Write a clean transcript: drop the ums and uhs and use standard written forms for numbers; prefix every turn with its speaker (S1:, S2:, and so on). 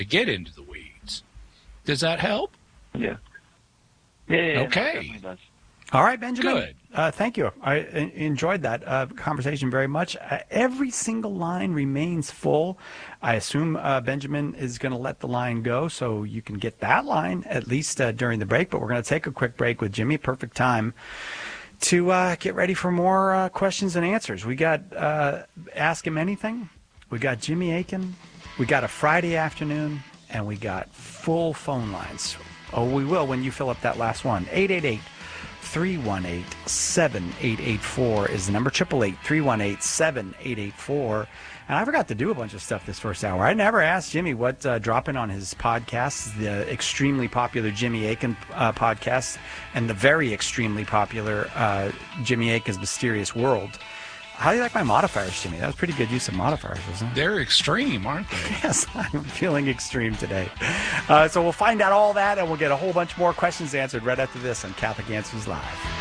S1: get into the weeds. Does that help?
S2: Yeah.
S1: Okay.
S2: No, it definitely does.
S3: All right, Benjamin.
S1: Good.
S3: Thank you. I enjoyed that conversation very much. Every single line remains full. I assume Benjamin is going to let the line go so you can get that line at least during the break. But we're going to take a quick break with Jimmy. Perfect time to get ready for more questions and answers. We got Ask Him Anything. We got Jimmy Akin. We got a Friday afternoon. And we got full phone lines. Oh, we will when you fill up that last one. 888-318-7884 is the number. 888-318-7884. And I forgot to do a bunch of stuff this first hour. I never asked Jimmy what dropping on his podcast, the extremely popular Jimmy Akin podcast, and the very extremely popular Jimmy Akin's Mysterious World. How do you like my modifiers, Jimmy? That was pretty good use of modifiers, wasn't it?
S1: They're extreme, aren't they?
S3: Yes, I'm feeling extreme today. So we'll find out all that, and we'll get a whole bunch more questions answered right after this on Catholic Answers Live.